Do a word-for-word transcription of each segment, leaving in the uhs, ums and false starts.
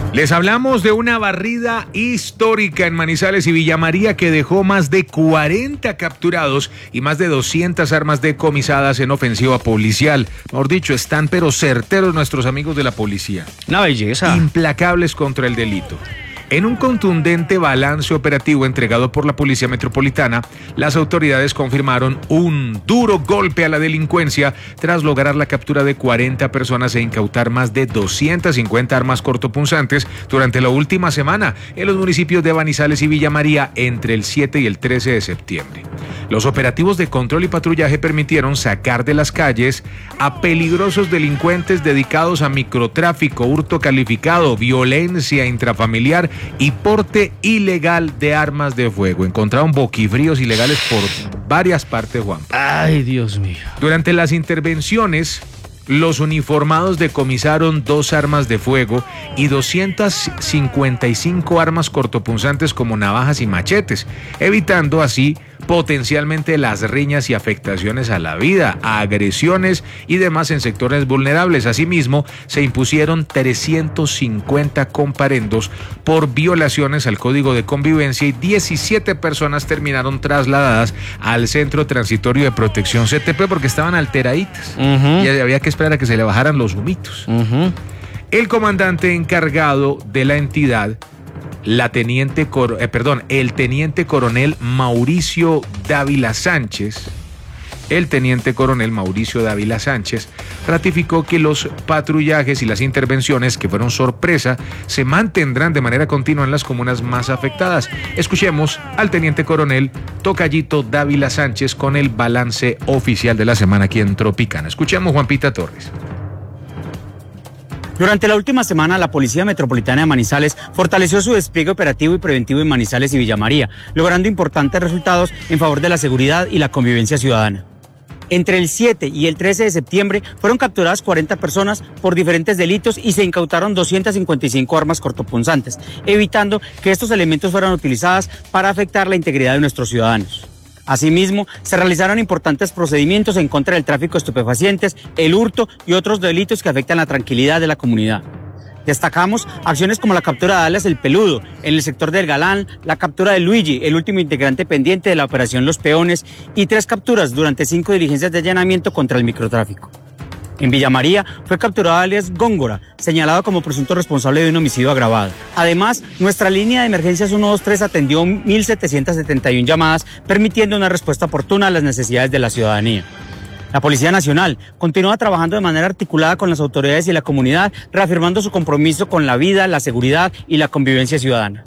Les hablamos de una barrida histórica en Manizales y Villa María que dejó más de cuarenta capturados y más de doscientas armas decomisadas en ofensiva policial. Mejor dicho, están pero certeros nuestros amigos de la policía. Una belleza. Implacables contra el delito. En un contundente balance operativo entregado por la Policía Metropolitana, las autoridades confirmaron un duro golpe a la delincuencia tras lograr la captura de cuarenta personas e incautar más de doscientas cincuenta armas cortopunzantes durante la última semana en los municipios de Manizales y Villa María entre el siete y el trece de septiembre. Los operativos de control y patrullaje permitieron sacar de las calles a peligrosos delincuentes dedicados a microtráfico, hurto calificado, violencia intrafamiliar y porte ilegal de armas de fuego. Encontraron boquifríos ilegales por varias partes, Juan. Ay, Dios mío. Durante las intervenciones, los uniformados decomisaron dos armas de fuego y doscientas cincuenta y cinco armas cortopunzantes como navajas y machetes, evitando así potencialmente las riñas y afectaciones a la vida, agresiones y demás en sectores vulnerables. Asimismo, se impusieron trescientos cincuenta comparendos por violaciones al Código de Convivencia y diecisiete personas terminaron trasladadas al Centro Transitorio de Protección C T P porque estaban alteraditas uh-huh. y había que esperar a que se le bajaran los humitos. Uh-huh. El comandante encargado de la entidad, La teniente, eh, perdón, el teniente coronel Mauricio Dávila Sánchez, el teniente coronel Mauricio Dávila Sánchez ratificó que los patrullajes y las intervenciones que fueron sorpresa se mantendrán de manera continua en las comunas más afectadas. Escuchemos al teniente coronel Tocayito Dávila Sánchez con el balance oficial de la semana aquí en Tropicana. Escuchemos Juanpita Torres. Durante la última semana, la Policía Metropolitana de Manizales fortaleció su despliegue operativo y preventivo en Manizales y Villa María, logrando importantes resultados en favor de la seguridad y la convivencia ciudadana. Entre el siete y el trece de septiembre fueron capturadas cuarenta personas por diferentes delitos y se incautaron doscientas cincuenta y cinco armas cortopunzantes, evitando que estos elementos fueran utilizados para afectar la integridad de nuestros ciudadanos. Asimismo, se realizaron importantes procedimientos en contra del tráfico de estupefacientes, el hurto y otros delitos que afectan la tranquilidad de la comunidad. Destacamos acciones como la captura de alias El Peludo, en el sector del Galán, la captura de Luigi, el último integrante pendiente de la operación Los Peones, y tres capturas durante cinco diligencias de allanamiento contra el microtráfico. En Villa María fue capturado alias Góngora, señalado como presunto responsable de un homicidio agravado. Además, nuestra línea de emergencias ciento veintitrés atendió mil setecientas setenta y una llamadas, permitiendo una respuesta oportuna a las necesidades de la ciudadanía. La Policía Nacional continúa trabajando de manera articulada con las autoridades y la comunidad, reafirmando su compromiso con la vida, la seguridad y la convivencia ciudadana.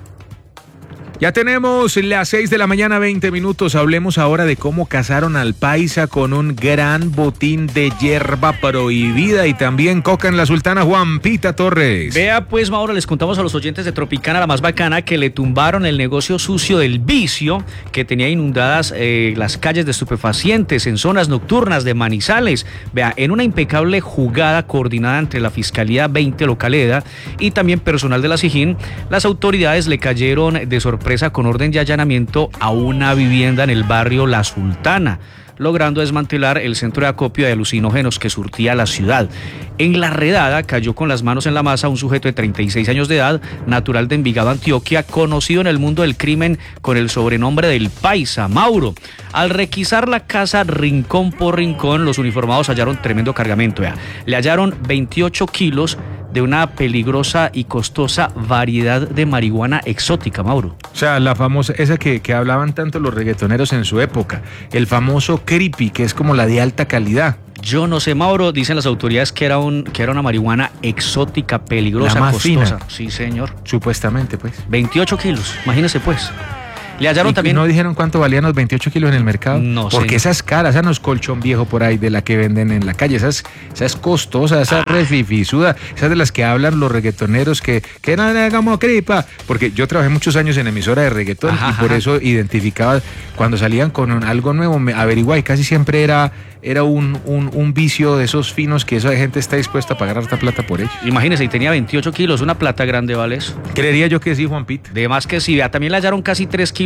Ya tenemos las seis de la mañana, veinte minutos. Hablemos ahora de cómo cazaron al paisa con un gran botín de hierba prohibida y también coca en la Sultana. Juanpita Torres. Vea pues, Mauro, les contamos a los oyentes de Tropicana, la más bacana, que le tumbaron el negocio sucio del vicio que tenía inundadas eh, las calles de estupefacientes en zonas nocturnas de Manizales. Vea, en una impecable jugada coordinada entre la Fiscalía veinte Localeda y también personal de la SIJIN, las autoridades le cayeron de sorpresa con orden de allanamiento a una vivienda en el barrio La Sultana, logrando desmantelar el centro de acopio de alucinógenos que surtía la ciudad. En la redada cayó con las manos en la masa un sujeto de treinta y seis años de edad, natural de Envigado, Antioquia, conocido en el mundo del crimen con el sobrenombre del Paisa, Mauro. Al requisar la casa rincón por rincón, los uniformados hallaron tremendo cargamento. Vea. Le hallaron veintiocho kilos de una peligrosa y costosa variedad de marihuana exótica, Mauro. O sea, la famosa, esa que, que hablaban tanto los reggaetoneros en su época, el famoso creepy, que es como la de alta calidad. Yo no sé, Mauro, dicen las autoridades que era un que era una marihuana exótica, peligrosa, la más costosa. Fina. Sí, señor. Supuestamente, pues. veintiocho kilos, imagínese pues. Le hallaron ¿Y también. ¿No dijeron cuánto valían los veintiocho kilos en el mercado? No sé. Porque esa es cara, esa no es colchón viejo por ahí de la que venden en la calle. Esa es, esa es costosa, esa es refifisuda, esa de las que hablan los reggaetoneros que, que no le hagamos cripa. Porque yo trabajé muchos años en emisora de reggaetón ajá, y por ajá. eso identificaba cuando salían con un, algo nuevo, me averiguaba y casi siempre era, era un, un, un vicio de esos finos que esa gente está dispuesta a pagar harta plata por ellos. Imagínese, y tenía veintiocho kilos, una plata grande, ¿vale eso? Creería yo que sí, Juan Pete. De más que sí, vea, también le hallaron casi tres kilos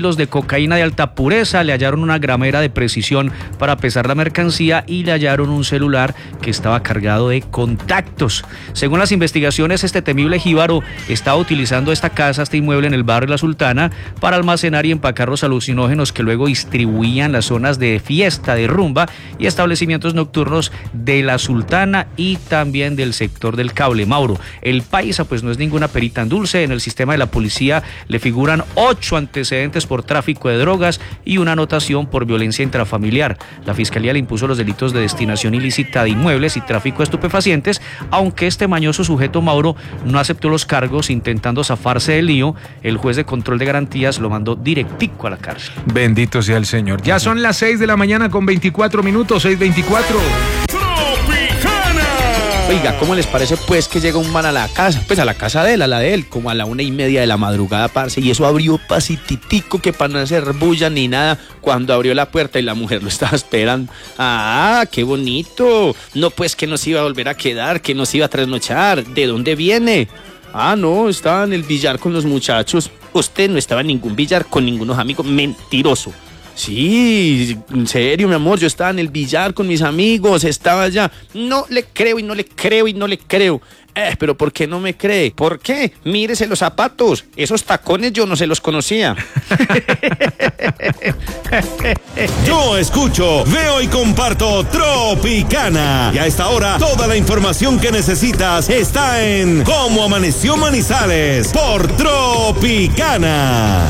kilos de cocaína de alta pureza, le hallaron una gramera de precisión para pesar la mercancía y le hallaron un celular que estaba cargado de contactos. Según las investigaciones, este temible jíbaro estaba utilizando esta casa, este inmueble en el barrio La Sultana, para almacenar y empacar los alucinógenos que luego distribuían las zonas de fiesta, de rumba y establecimientos nocturnos de La Sultana y también del sector del Cable. Mauro, el paisa pues no es ninguna perita en dulce. En el sistema de la policía le figuran ocho antecedentes por tráfico de drogas y una anotación por violencia intrafamiliar. La fiscalía le impuso los delitos de destinación ilícita de inmuebles y tráfico de estupefacientes, aunque este mañoso sujeto, Mauro, no aceptó los cargos, intentando zafarse del lío. El juez de control de garantías lo mandó directico a la cárcel. Bendito sea el Señor. Ya son las seis de la mañana con veinticuatro minutos, seis veinticuatro. Oiga, ¿cómo les parece pues que llega un man a la casa? Pues a la casa de él, a la de él, como a la una y media de la madrugada, parce, y eso abrió pasititico, que para no hacer bulla ni nada, cuando abrió la puerta y la mujer lo estaba esperando. ¡Ah, qué bonito! No, pues que nos iba a volver a quedar, que nos iba a trasnochar. ¿De dónde viene? Ah, no, estaba en el billar con los muchachos. Usted no estaba en ningún billar con ningunos amigos. Mentiroso. Sí, en serio, mi amor, yo estaba en el billar con mis amigos, estaba allá. No le creo y no le creo y no le creo. Eh, pero ¿por qué no me cree? ¿Por qué? Mírese los zapatos. Esos tacones yo no se los conocía. Yo escucho, veo y comparto Tropicana. Y a esta hora, toda la información que necesitas está en Cómo Amaneció Manizales por Tropicana.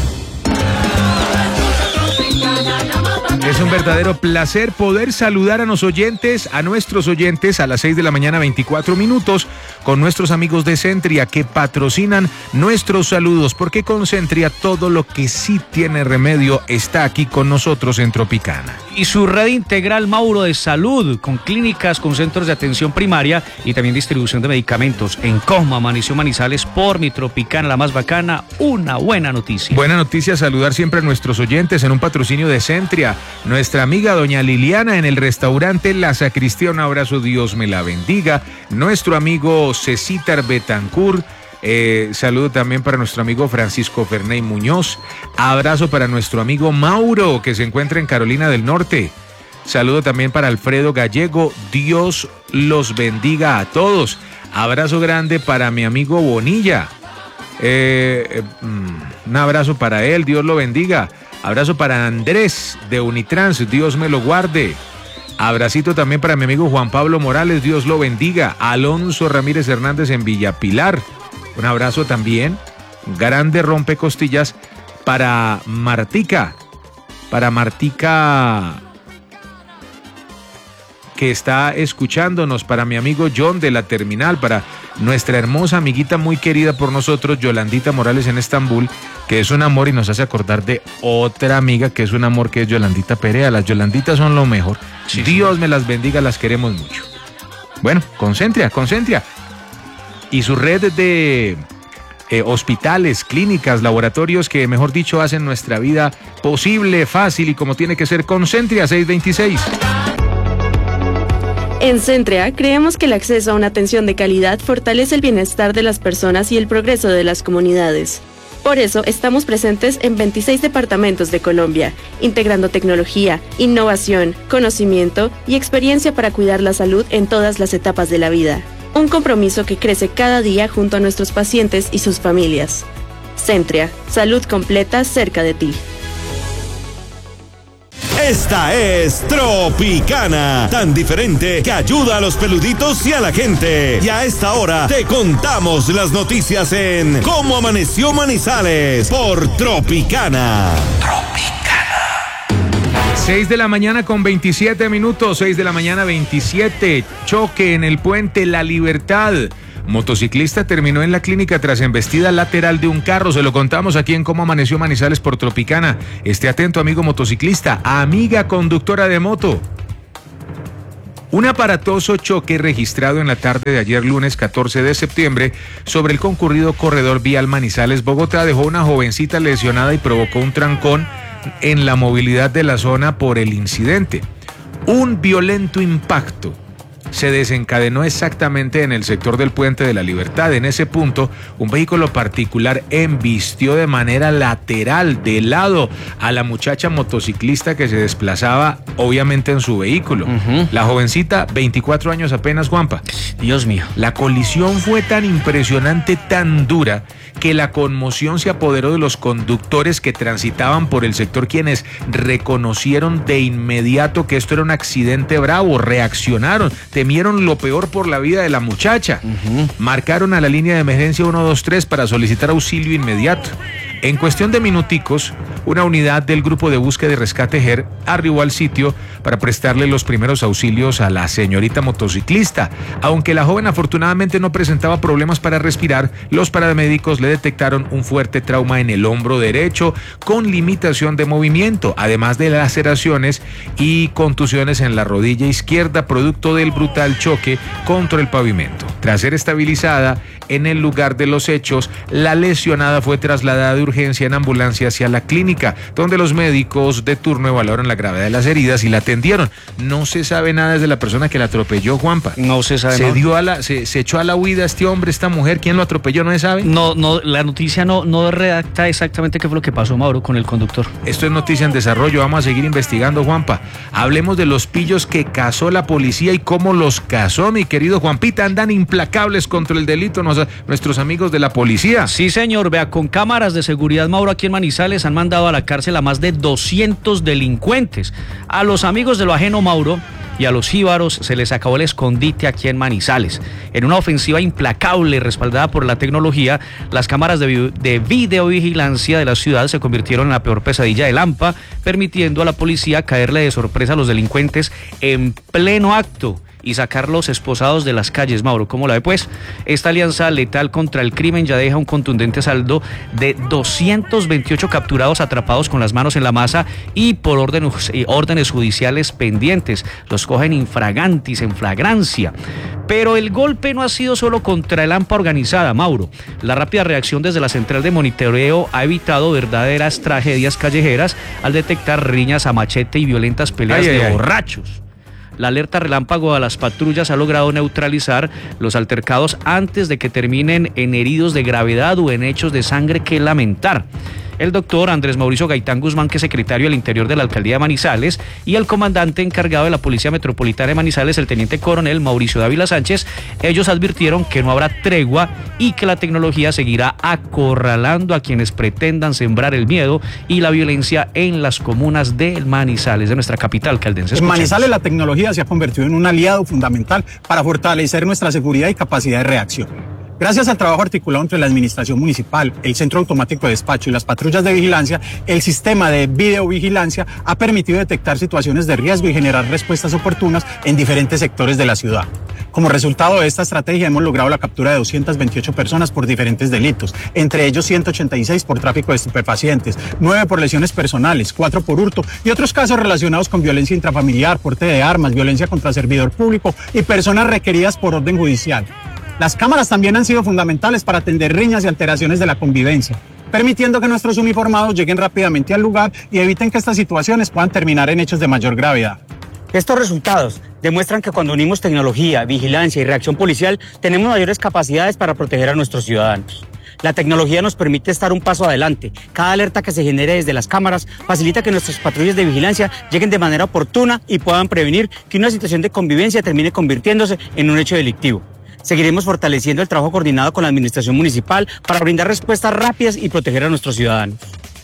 Es un verdadero placer poder saludar a los oyentes, a nuestros oyentes a las seis de la mañana, veinticuatro minutos, con nuestros amigos de Centria que patrocinan nuestros saludos, porque con Centria todo lo que sí tiene remedio está aquí con nosotros en Tropicana. Y su red integral, Mauro, de salud, con clínicas, con centros de atención primaria y también distribución de medicamentos. En Cómo Amaneció Manizales por mi Tropicana, la más bacana, una buena noticia. Buena noticia, saludar siempre a nuestros oyentes en un patrocinio de Centria. Nuestra amiga doña Liliana en el restaurante La Sacristía, un abrazo, Dios me la bendiga. Nuestro amigo Cecitar Betancourt, eh, saludo también para nuestro amigo Francisco Ferney Muñoz. Abrazo para nuestro amigo Mauro, que se encuentra en Carolina del Norte. Saludo también para Alfredo Gallego, Dios los bendiga a todos. Abrazo grande para mi amigo Bonilla. Eh, eh, un abrazo para él, Dios lo bendiga. Abrazo para Andrés de Unitrans, Dios me lo guarde. Abracito también para mi amigo Juan Pablo Morales, Dios lo bendiga. Alonso Ramírez Hernández en Villa Pilar. Un abrazo también, grande rompecostillas para Martica. Para Martica, que está escuchándonos, para mi amigo John de la Terminal, para nuestra hermosa amiguita muy querida por nosotros, Yolandita Morales en Estambul, que es un amor y nos hace acordar de otra amiga que es un amor, que es Yolandita Perea. Las Yolanditas son lo mejor. Sí, Dios sí. me las bendiga, las queremos mucho. Bueno, Concentria, Concentria. Y su red de eh, hospitales, clínicas, laboratorios que, mejor dicho, hacen nuestra vida posible, fácil y como tiene que ser. Concentria seiscientos veintiséis. En Centria creemos que el acceso a una atención de calidad fortalece el bienestar de las personas y el progreso de las comunidades. Por eso estamos presentes en veintiséis departamentos de Colombia, integrando tecnología, innovación, conocimiento y experiencia para cuidar la salud en todas las etapas de la vida. Un compromiso que crece cada día junto a nuestros pacientes y sus familias. Centria, salud completa cerca de ti. Esta es Tropicana, tan diferente que ayuda a los peluditos y a la gente. Y a esta hora te contamos las noticias en Cómo Amaneció Manizales por Tropicana. Tropicana. seis de la mañana con veintisiete minutos, seis de la mañana veintisiete. Choque en el puente La Libertad. Motociclista terminó en la clínica tras embestida lateral de un carro. Se lo contamos aquí en Cómo Amaneció Manizales por Tropicana. Esté atento, amigo motociclista, amiga conductora de moto. Un aparatoso choque registrado en la tarde de ayer lunes catorce de septiembre sobre el concurrido corredor vial Manizales-Bogotá dejó una jovencita lesionada y provocó un trancón en la movilidad de la zona por el incidente. Un violento impacto se desencadenó exactamente en el sector del Puente de la Libertad. En ese punto, un vehículo particular embistió de manera lateral, de lado, a la muchacha motociclista que se desplazaba, obviamente, en su vehículo. Uh-huh. La jovencita, veinticuatro años apenas, Juanpa. Dios mío. La colisión fue tan impresionante, tan dura, que la conmoción se apoderó de los conductores que transitaban por el sector, quienes reconocieron de inmediato que esto era un accidente bravo, reaccionaron, temieron lo peor por la vida de la muchacha. Uh-huh. Marcaron a la línea de emergencia uno dos tres para solicitar auxilio inmediato. En cuestión de minuticos, una unidad del grupo de búsqueda y rescate G E R arribó al sitio para prestarle los primeros auxilios a la señorita motociclista. Aunque la joven afortunadamente no presentaba problemas para respirar, los paramédicos le detectaron un fuerte trauma en el hombro derecho con limitación de movimiento, además de laceraciones y contusiones en la rodilla izquierda producto del brutal choque contra el pavimento. Tras ser estabilizada en el lugar de los hechos, la lesionada fue trasladada de urgencia en ambulancia hacia la clínica, donde los médicos de turno evaluaron la gravedad de las heridas y la atendieron. No se sabe nada desde la persona que la atropelló, Juanpa. No se sabe. Se no. dio a la, se, se echó a la huida este hombre, esta mujer. ¿Quién lo atropelló? No se sabe. No, no, la noticia no, no redacta exactamente qué fue lo que pasó, Mauro, con el conductor. Esto es noticia en desarrollo. Vamos a seguir investigando, Juanpa. Hablemos de los pillos que cazó la policía y cómo los cazó, mi querido Juanpita. Andan implacables contra el delito nos, nuestros amigos de la policía. Sí, señor. Vea, con cámaras de seguridad, Mauro, aquí en Manizales han mandado a la cárcel a más de doscientos delincuentes. A los amigos de lo ajeno, Mauro, y a los jíbaros se les acabó el escondite aquí en Manizales. En una ofensiva implacable respaldada por la tecnología, las cámaras de, de videovigilancia de la ciudad se convirtieron en la peor pesadilla del AMPA, permitiendo a la policía caerle de sorpresa a los delincuentes en pleno acto y sacarlos esposados de las calles. Mauro, ¿cómo la ve pues? Esta alianza letal contra el crimen ya deja un contundente saldo de doscientos veintiocho capturados atrapados con las manos en la masa y por órdenes, órdenes judiciales pendientes. Los cogen infragantis, en flagrancia. Pero el golpe no ha sido solo contra el AMPA organizada, Mauro. La rápida reacción desde la central de monitoreo ha evitado verdaderas tragedias callejeras al detectar riñas a machete y violentas peleas ay, de ay, borrachos. La alerta relámpago a las patrullas ha logrado neutralizar los altercados antes de que terminen en heridos de gravedad o en hechos de sangre que lamentar. El doctor Andrés Mauricio Gaitán Guzmán, que es secretario del Interior de la Alcaldía de Manizales, y el comandante encargado de la Policía Metropolitana de Manizales, el teniente coronel Mauricio Dávila Sánchez, ellos advirtieron que no habrá tregua y que la tecnología seguirá acorralando a quienes pretendan sembrar el miedo y la violencia en las comunas de Manizales, de nuestra capital caldense. En Manizales la tecnología se ha convertido en un aliado fundamental para fortalecer nuestra seguridad y capacidad de reacción. Gracias al trabajo articulado entre la administración municipal, el centro automático de despacho y las patrullas de vigilancia, el sistema de videovigilancia ha permitido detectar situaciones de riesgo y generar respuestas oportunas en diferentes sectores de la ciudad. Como resultado de esta estrategia hemos logrado la captura de doscientas veintiocho personas por diferentes delitos, entre ellos ciento ochenta y seis por tráfico de estupefacientes, nueve por lesiones personales, cuatro por hurto y otros casos relacionados con violencia intrafamiliar, porte de armas, violencia contra servidor público y personas requeridas por orden judicial. Las cámaras también han sido fundamentales para atender riñas y alteraciones de la convivencia, permitiendo que nuestros uniformados lleguen rápidamente al lugar y eviten que estas situaciones puedan terminar en hechos de mayor gravedad. Estos resultados demuestran que cuando unimos tecnología, vigilancia y reacción policial, tenemos mayores capacidades para proteger a nuestros ciudadanos. La tecnología nos permite estar un paso adelante. Cada alerta que se genere desde las cámaras facilita que nuestras patrullas de vigilancia lleguen de manera oportuna y puedan prevenir que una situación de convivencia termine convirtiéndose en un hecho delictivo. Seguiremos fortaleciendo el trabajo coordinado con la administración municipal para brindar respuestas rápidas y proteger a nuestros ciudadanos.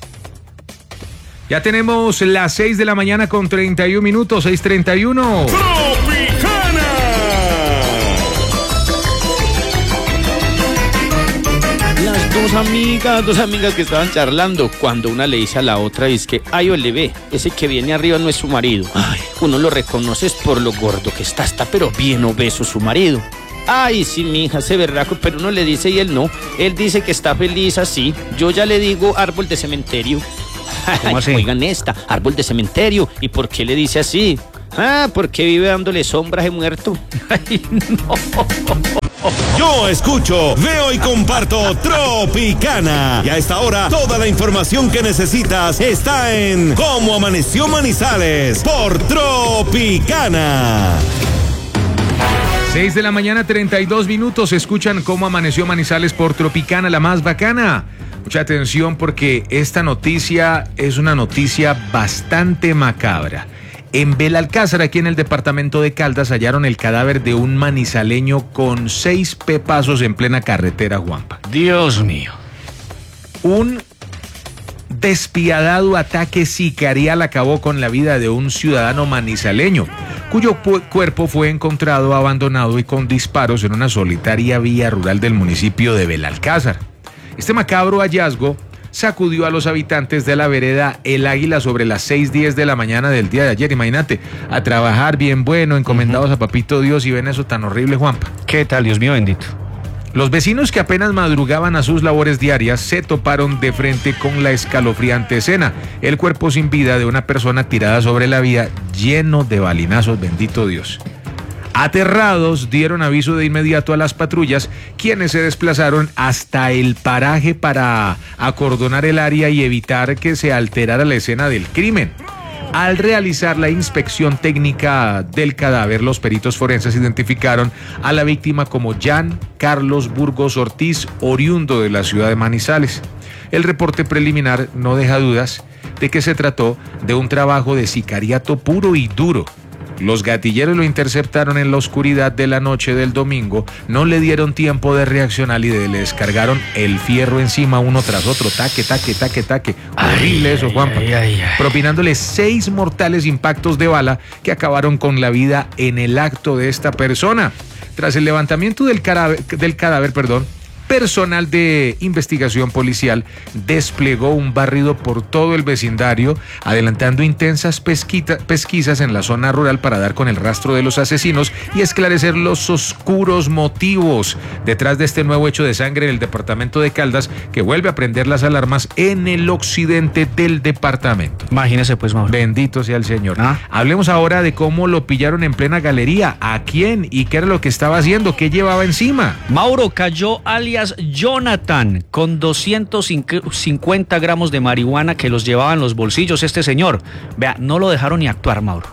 Ya tenemos las seis de la mañana con treinta y un minutos, seis treinta y uno. ¡Tropicana! Las dos amigas, dos amigas que estaban charlando, cuando una le dice a la otra, es que, ay, ole, ve, ese que viene arriba no es su marido. Ay, uno lo reconoce por lo gordo que está, está pero bien obeso su marido. Ay, sí, mi hija, ese berraco, pero uno le dice y él no. Él dice que está feliz así. Yo ya le digo árbol de cementerio. ¿Cómo así? Oigan esta, árbol de cementerio. ¿Y por qué le dice así? Ah, porque vive dándole sombras de muerto. Ay, no. Yo escucho, veo y comparto Tropicana. Y a esta hora, toda la información que necesitas está en Cómo Amaneció Manizales por Tropicana. seis de la mañana, treinta y dos minutos. Escuchan cómo amaneció Manizales por Tropicana, la más bacana. Mucha atención porque esta noticia es una noticia bastante macabra. En Belalcázar, aquí en el departamento de Caldas, hallaron el cadáver de un manizaleño con seis pepazos en plena carretera, Juanpa. Dios mío. Un despiadado ataque sicarial acabó con la vida de un ciudadano manizaleño, cuyo cuerpo fue encontrado abandonado y con disparos en una solitaria vía rural del municipio de Belalcázar. Este macabro hallazgo sacudió a los habitantes de la vereda El Águila sobre las seis diez de la mañana del día de ayer. Imagínate, a trabajar bien bueno, encomendados uh-huh. a Papito Dios, y ven eso tan horrible, Juanpa. ¿Qué tal, Dios mío bendito? Los vecinos que apenas madrugaban a sus labores diarias se toparon de frente con la escalofriante escena. El cuerpo sin vida de una persona tirada sobre la vía, lleno de balinazos, bendito Dios. Aterrados, dieron aviso de inmediato a las patrullas, quienes se desplazaron hasta el paraje para acordonar el área y evitar que se alterara la escena del crimen. Al realizar la inspección técnica del cadáver, los peritos forenses identificaron a la víctima como Jan Carlos Burgos Ortiz, oriundo de la ciudad de Manizales. El reporte preliminar no deja dudas de que se trató de un trabajo de sicariato puro y duro. Los gatilleros lo interceptaron en la oscuridad de la noche del domingo, no le dieron tiempo de reaccionar y le descargaron el fierro encima uno tras otro, taque, taque, taque, taque. Horrible eso, Juanpa. Ay, ay, ay. Propinándole seis mortales impactos de bala que acabaron con la vida en el acto de esta persona. Tras el levantamiento del cadáver, del cadáver, perdón, personal de investigación policial desplegó un barrido por todo el vecindario, adelantando intensas pesquita, pesquisas en la zona rural para dar con el rastro de los asesinos y esclarecer los oscuros motivos detrás de este nuevo hecho de sangre en el departamento de Caldas, que vuelve a prender las alarmas en el occidente del departamento. Imagínese pues, Mauro. Bendito sea el Señor. ¿Ah? Hablemos ahora de cómo lo pillaron en plena galería, a quién y qué era lo que estaba haciendo, qué llevaba encima. Mauro, cayó alias Jonathan con doscientos cincuenta gramos de marihuana que los llevaba en los bolsillos este señor. Vea, no lo dejaron ni actuar, Mauro.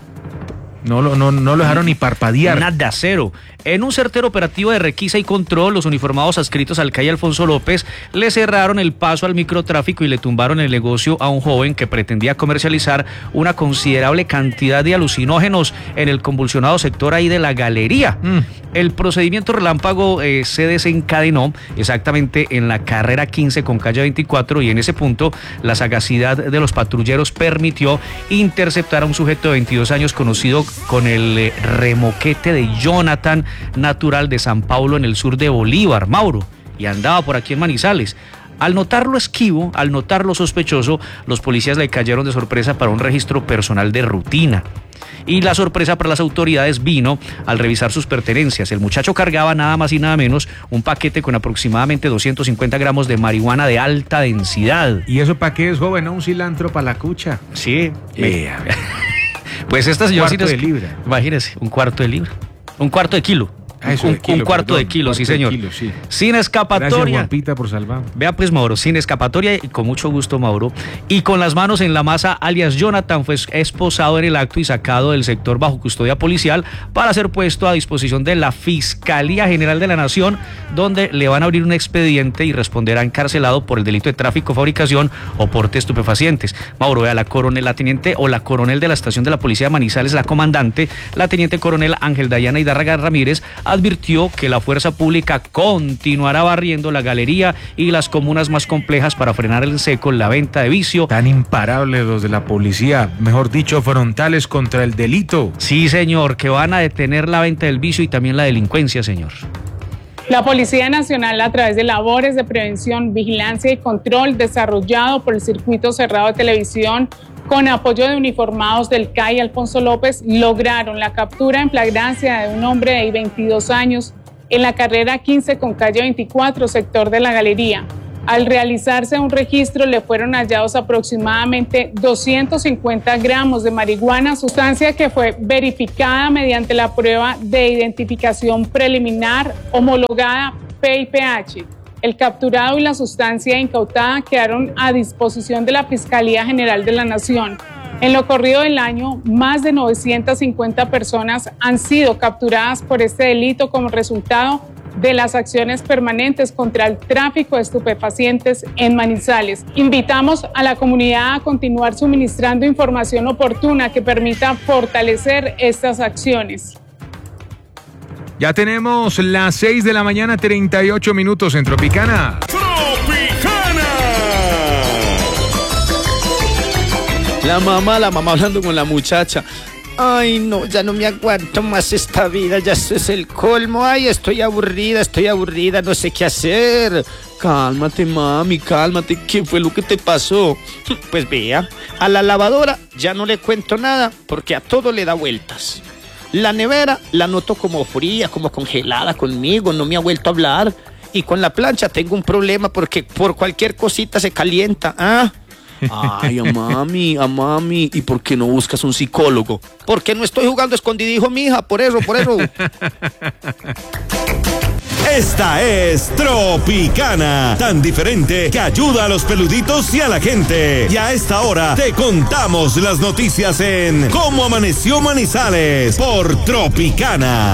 No lo, no, no lo dejaron ni parpadear. Nada, cero. En un certero operativo de requisa y control, los uniformados adscritos al calle Alfonso López le cerraron el paso al microtráfico y le tumbaron el negocio a un joven que pretendía comercializar una considerable cantidad de alucinógenos en el convulsionado sector ahí de la galería. Mm. El procedimiento relámpago eh, se desencadenó exactamente en la carrera quince con calle veinticuatro, y en ese punto la sagacidad de los patrulleros permitió interceptar a un sujeto de veintidós años conocido con el eh, remoquete de Jonathan, natural de San Paulo en el sur de Bolívar, Mauro, y andaba por aquí en Manizales. Al notarlo esquivo, al notarlo sospechoso, los policías le cayeron de sorpresa para un registro personal de rutina. Y la sorpresa para las autoridades vino al revisar sus pertenencias. El muchacho cargaba nada más y nada menos un paquete con aproximadamente doscientos cincuenta gramos de marihuana de alta densidad. ¿Y eso para qué es, joven? ¿Un cilantro para la cucha? Sí. Eh, pues esta señora... Un cuarto de libra. Imagínese, un cuarto de libra. Un cuarto de kilo. Ah, eso un, de kilo, un cuarto perdón, de kilo, sí señor. Kilo, sí. Sin escapatoria. Gracias, Juanpita, por salvar. Vea pues, Mauro, sin escapatoria y con mucho gusto, Mauro. Y con las manos en la masa, alias Jonathan fue esposado en el acto y sacado del sector bajo custodia policial para ser puesto a disposición de la Fiscalía General de la Nación, donde le van a abrir un expediente y responderá encarcelado por el delito de tráfico, fabricación o porte de estupefacientes. Mauro, vea, la coronel, la teniente o la coronel de la estación de la policía de Manizales, la comandante, la teniente coronel Ángel Dayana Hidárraga Ramírez, advirtió que la fuerza pública continuará barriendo la galería y las comunas más complejas para frenar en seco la venta de vicio. Tan imparables los de la policía, mejor dicho, frontales contra el delito. Sí, señor, que van a detener la venta del vicio y también la delincuencia, señor. La Policía Nacional, a través de labores de prevención, vigilancia y control desarrollado por el Circuito Cerrado de Televisión, con apoyo de uniformados del C A I Alfonso López, lograron la captura en flagrancia de un hombre de veintidós años en la carrera quince con calle veinticuatro, sector de la galería. Al realizarse un registro, le fueron hallados aproximadamente doscientos cincuenta gramos de marihuana, sustancia que fue verificada mediante la prueba de identificación preliminar homologada P I P H. El capturado y la sustancia incautada quedaron a disposición de la Fiscalía General de la Nación. En lo corrido del año, más de novecientas cincuenta personas han sido capturadas por este delito como resultado de las acciones permanentes contra el tráfico de estupefacientes en Manizales. Invitamos a la comunidad a continuar suministrando información oportuna que permita fortalecer estas acciones. Ya tenemos las seis de la mañana, treinta y ocho minutos en Tropicana. La mamá, la mamá hablando con la muchacha. Ay, no, ya no me aguanto más esta vida, ya esto es el colmo. Ay, estoy aburrida, estoy aburrida, no sé qué hacer. Cálmate, mami, cálmate. ¿Qué fue lo que te pasó? Pues vea, a la lavadora ya no le cuento nada porque a todo le da vueltas. La nevera la noto como fría, como congelada conmigo, no me ha vuelto a hablar. Y con la plancha tengo un problema porque por cualquier cosita se calienta, ¿ah? Ay, a mami, a mami. ¿Y por qué no buscas un psicólogo? Porque no estoy jugando escondidijo, mija, por eso, por eso. Esta es Tropicana, tan diferente que ayuda a los peluditos y a la gente. Y a esta hora te contamos las noticias en Cómo Amaneció Manizales por Tropicana.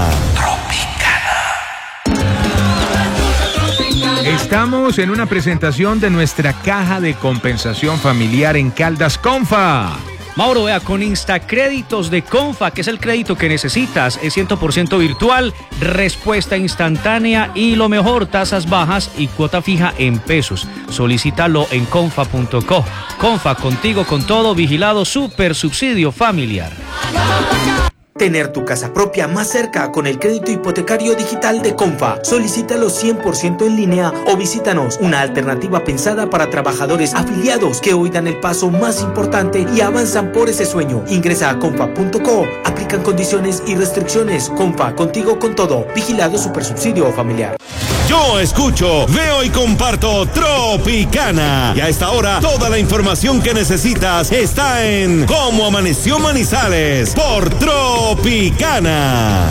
Estamos en una presentación de nuestra caja de compensación familiar en Caldas Confa. Mauro, vea, con Instacréditos de Confa, que es el crédito que necesitas, es cien por ciento virtual, respuesta instantánea y lo mejor, tasas bajas y cuota fija en pesos. Solicítalo en confa punto co. Confa, contigo con todo, vigilado, super subsidio familiar. Tener tu casa propia más cerca con el crédito hipotecario digital de Confa. Solicítalo cien por ciento en línea o visítanos. Una alternativa pensada para trabajadores afiliados que hoy dan el paso más importante y avanzan por ese sueño. Ingresa a confa punto co. Aplican condiciones y restricciones. Confa, contigo con todo. Vigilado Supersubsidio Familiar. Yo escucho, veo y comparto Tropicana. Y a esta hora, toda la información que necesitas está en Cómo Amaneció Manizales por Tropicana.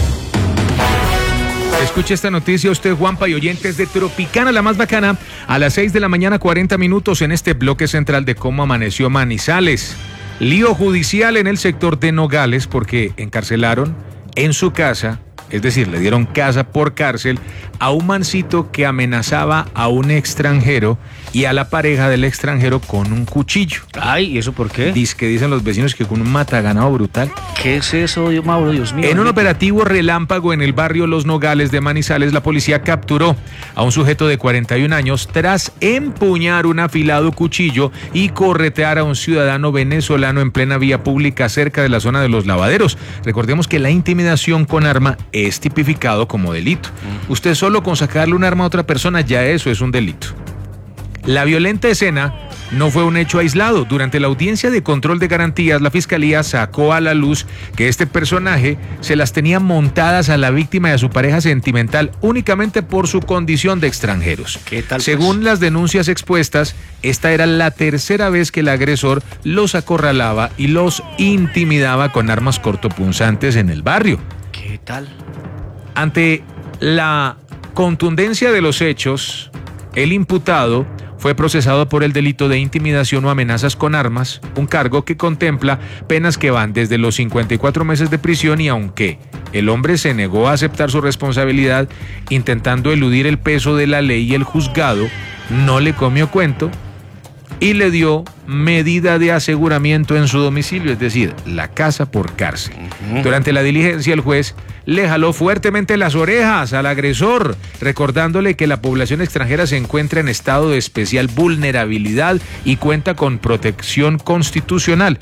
Escuche esta noticia usted, Juanpa, y oyentes de Tropicana, la más bacana, a las seis de la mañana, cuarenta minutos en este bloque central de Cómo Amaneció Manizales. Lío judicial en el sector de Nogales porque encarcelaron en su casa, es decir, le dieron casa por cárcel a un mancito que amenazaba a un extranjero y a la pareja del extranjero con un cuchillo. Ay, ¿y eso por qué? Dice que dicen los vecinos que con un mataganado brutal. ¿Qué es eso, Dios, Mauro, Dios mío? En un operativo relámpago en el barrio Los Nogales de Manizales, la policía capturó a un sujeto de cuarenta y un años tras empuñar un afilado cuchillo y corretear a un ciudadano venezolano en plena vía pública cerca de la zona de los lavaderos. Recordemos que la intimidación con arma es tipificado como delito. Usted solo con sacarle un arma a otra persona, ya eso es un delito. La violenta escena no fue un hecho aislado. Durante la audiencia de control de garantías, la fiscalía sacó a la luz que este personaje se las tenía montadas a la víctima y a su pareja sentimental únicamente por su condición de extranjeros. ¿Qué tal, pues? Según las denuncias expuestas, esta era la tercera vez que el agresor los acorralaba y los intimidaba con armas cortopunzantes en el barrio. ¿Qué tal? Ante la contundencia de los hechos, el imputado fue procesado por el delito de intimidación o amenazas con armas, un cargo que contempla penas que van desde los cincuenta y cuatro meses de prisión y aunque el hombre se negó a aceptar su responsabilidad, intentando eludir el peso de la ley y el juzgado, no le comió cuento y le dio medida de aseguramiento en su domicilio, es decir, la casa por cárcel. Uh-huh. Durante la diligencia, el juez le jaló fuertemente las orejas al agresor, recordándole que la población extranjera se encuentra en estado de especial vulnerabilidad y cuenta con protección constitucional.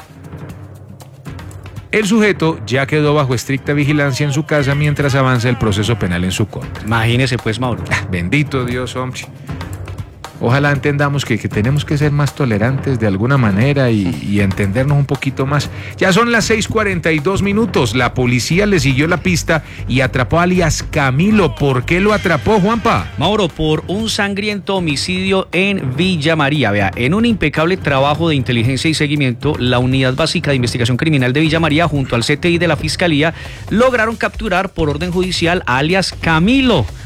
El sujeto ya quedó bajo estricta vigilancia en su casa mientras avanza el proceso penal en su contra. Imagínese pues, Mauro. Bendito Dios, hombre. Ojalá entendamos que, que tenemos que ser más tolerantes de alguna manera y, y entendernos un poquito más. Ya son las seis cuarenta y dos minutos. La policía le siguió la pista y atrapó a alias Camilo. ¿Por qué lo atrapó, Juanpa? Mauro, por un sangriento homicidio en Villa María. Vea, en un impecable trabajo de inteligencia y seguimiento, la Unidad Básica de Investigación Criminal de Villa María, junto al C T I de la Fiscalía, lograron capturar por orden judicial a alias Camilo,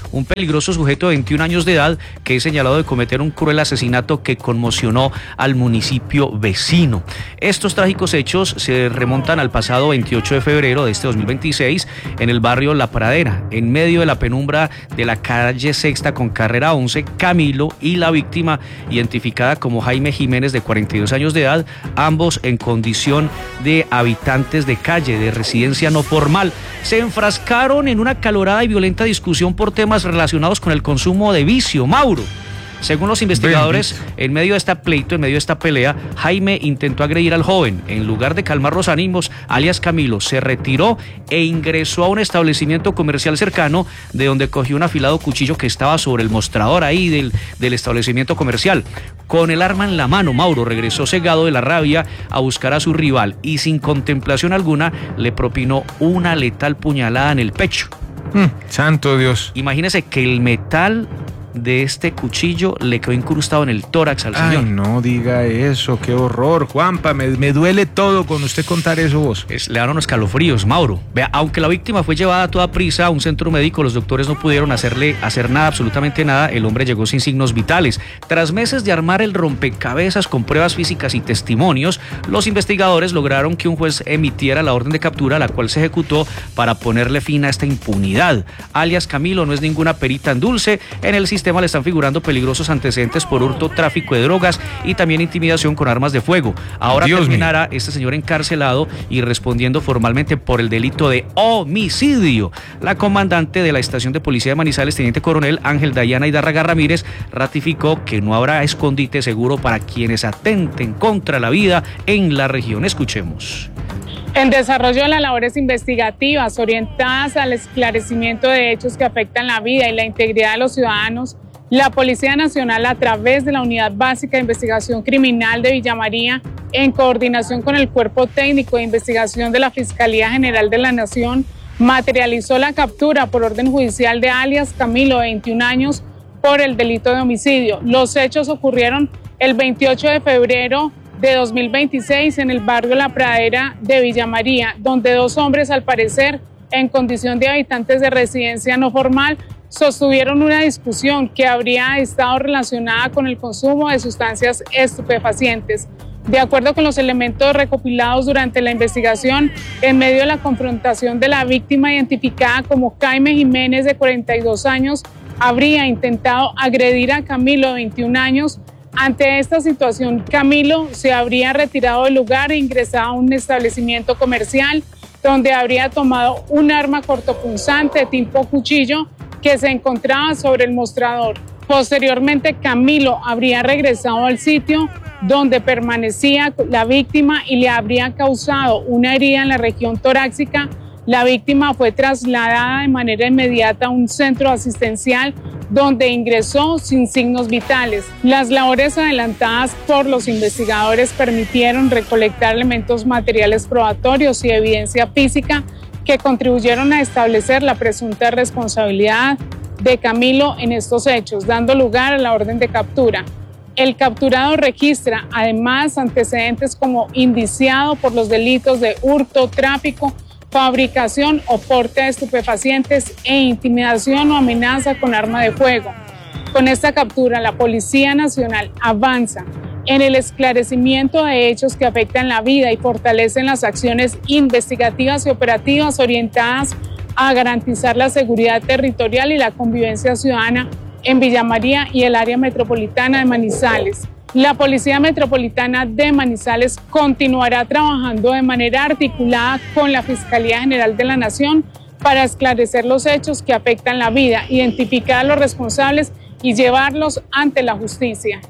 un peligroso sujeto de veintiún años de edad que es señalado de cometer un cruel asesinato que conmocionó al municipio vecino. Estos trágicos hechos se remontan al pasado veintiocho de febrero de este dos mil veintiséis en el barrio La Pradera, en medio de la penumbra de la calle Sexta con carrera once. Camilo y la víctima, identificada como Jaime Jiménez, de cuarenta y dos años de edad, ambos en condición de habitantes de calle, de residencia no formal, se enfrascaron en una acalorada y violenta discusión por temas relacionados con el consumo de vicio. Mauro, según los investigadores, Bendito. en medio de esta pleito, en medio de esta pelea, Jaime intentó agredir al joven. En lugar de calmar los ánimos, alias Camilo se retiró e ingresó a un establecimiento comercial cercano, de donde cogió un afilado cuchillo que estaba sobre el mostrador ahí del, del establecimiento comercial. Con el arma en la mano, Mauro regresó cegado de la rabia a buscar a su rival y sin contemplación alguna le propinó una letal puñalada en el pecho. Mm, santo Dios. Imagínese que el metal de este cuchillo le quedó incrustado en el tórax al señor. Ay, no diga eso, qué horror, Juanpa, me, me duele todo con usted contar eso vos. Es, le dan unos escalofríos, Mauro. Vea, aunque la víctima fue llevada a toda prisa a un centro médico, los doctores no pudieron hacerle hacer nada, absolutamente nada. El hombre llegó sin signos vitales. Tras meses de armar el rompecabezas con pruebas físicas y testimonios, los investigadores lograron que un juez emitiera la orden de captura, la cual se ejecutó para ponerle fin a esta impunidad. Alias Camilo no es ninguna perita en dulce. En el sistema le están figurando peligrosos antecedentes por hurto, tráfico de drogas y también intimidación con armas de fuego. Ahora Dios terminará mío. este señor encarcelado y respondiendo formalmente por el delito de homicidio. La comandante de la estación de policía de Manizales, teniente coronel Ángel Dayana Hidárraga Ramírez, ratificó que no habrá escondite seguro para quienes atenten contra la vida en la región. Escuchemos. En desarrollo de las labores investigativas orientadas al esclarecimiento de hechos que afectan la vida y la integridad de los ciudadanos, la Policía Nacional, a través de la Unidad Básica de Investigación Criminal de Villa María, en coordinación con el Cuerpo Técnico de Investigación de la Fiscalía General de la Nación, materializó la captura por orden judicial de alias Camilo, de veintiún años, por el delito de homicidio. Los hechos ocurrieron el veintiocho de febrero de dos mil veintiséis en el barrio La Pradera de Villa María, donde dos hombres, al parecer en condición de habitantes de residencia no formal, sostuvieron una discusión que habría estado relacionada con el consumo de sustancias estupefacientes. De acuerdo con los elementos recopilados durante la investigación, en medio de la confrontación de la víctima, identificada como Jaime Jiménez, de cuarenta y dos años, habría intentado agredir a Camilo, de veintiún años. Ante esta situación, Camilo se habría retirado del lugar e ingresado a un establecimiento comercial donde habría tomado un arma cortopunzante tipo cuchillo que se encontraba sobre el mostrador. Posteriormente, Camilo habría regresado al sitio donde permanecía la víctima y le habría causado una herida en la región torácica. La víctima fue trasladada de manera inmediata a un centro asistencial donde ingresó sin signos vitales. Las labores adelantadas por los investigadores permitieron recolectar elementos materiales probatorios y evidencia física que contribuyeron a establecer la presunta responsabilidad de Camilo en estos hechos, dando lugar a la orden de captura. El capturado registra además antecedentes como indiciado por los delitos de hurto, tráfico, fabricación o porte de estupefacientes e intimidación o amenaza con arma de fuego. Con esta captura, la Policía Nacional avanza en el esclarecimiento de hechos que afectan la vida y fortalecen las acciones investigativas y operativas orientadas a garantizar la seguridad territorial y la convivencia ciudadana en Villa María y el área metropolitana de Manizales. La Policía Metropolitana de Manizales continuará trabajando de manera articulada con la Fiscalía General de la Nación para esclarecer los hechos que afectan la vida, identificar a los responsables y llevarlos ante la justicia.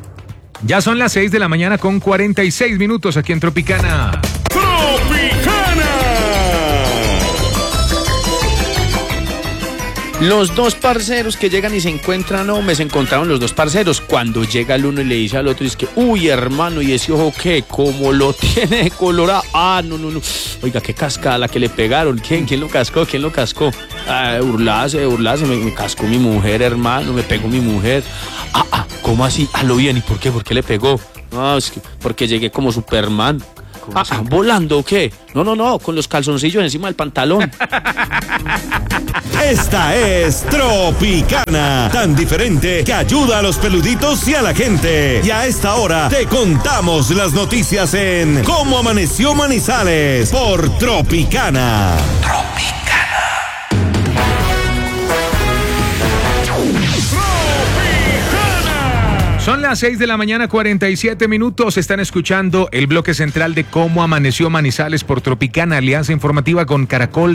Ya son las seis de la mañana con cuarenta y seis minutos aquí en Tropicana. ¡Tropicana! Los dos parceros que llegan y se encuentran, no, me se encontraron los dos parceros. Cuando llega el uno y le dice al otro, es que, uy, hermano, ¿y ese ojo qué? ¿Cómo lo tiene colorado? Ah, no, no, no. Oiga, qué cascada la que le pegaron. ¿Quién? ¿Quién lo cascó? ¿Quién lo cascó? Ah, burlase, burlase, me, me cascó mi mujer, hermano, me pegó mi mujer. Ah, ah, ¿cómo así? Ah, lo bien, ¿y por qué? ¿Por qué le pegó? No, es que porque llegué como Superman. Ah, ah, ¿volando o qué? No, no, no, con los calzoncillos encima del pantalón. Esta es Tropicana, tan diferente que ayuda a los peluditos y a la gente. Y a esta hora te contamos las noticias en Cómo Amaneció Manizales por Tropicana. Tropicana. Son las seis de la mañana, cuarenta y siete minutos. Están escuchando el bloque central de Cómo Amaneció Manizales por Tropicana, alianza informativa con Caracol.